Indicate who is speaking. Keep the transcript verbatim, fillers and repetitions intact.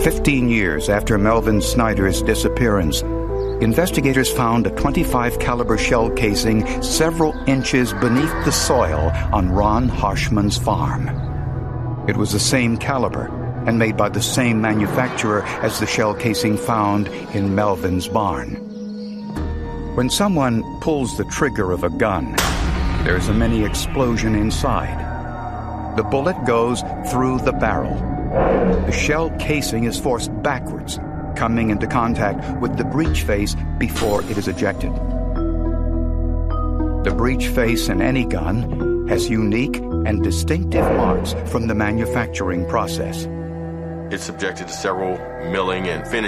Speaker 1: Fifteen years after Melvin Snyder's disappearance, investigators found a twenty-five caliber shell casing several inches beneath the soil on Ron Harshman's farm. It was the same caliber and made by the same manufacturer as the shell casing found in Melvin's barn. When someone pulls the trigger of a gun, there's a mini explosion inside. The bullet goes through the barrel. The shell casing is forced backwards, coming into contact with the breech face before it is ejected. The breech face in any gun has unique and distinctive marks from the manufacturing process.
Speaker 2: It's subjected to several milling and finishing